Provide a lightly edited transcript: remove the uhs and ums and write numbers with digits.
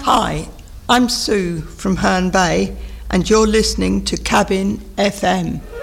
Hi, I'm Sue from Herne Bay, and you're listening to Cabin FM.